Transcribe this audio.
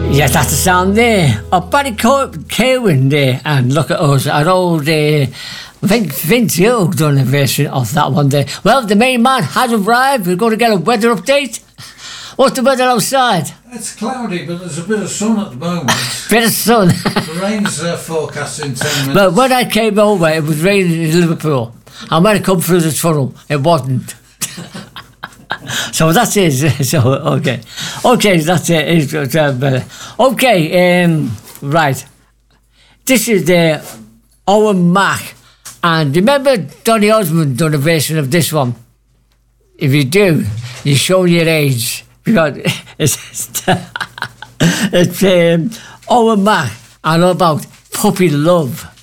Yeah, that's the sound there of Barry Kerwin there, and look at us, our old Vince Hill done a version of that one there. Well, the main man has arrived. We're going to get a weather update. What's the weather outside? It's cloudy, but there's a bit of sun at the moment. Bit of sun. The rain's forecast in 10 minutes. But when I came over, it was raining in Liverpool, and when I come through the tunnel, it wasn't. So that's it. So okay, that's it. Okay, right. This is the Owen Mac, and remember Donny Osmond done a version of this one. If you do, you're showing your age because it's Owen Mac and all about puppy love.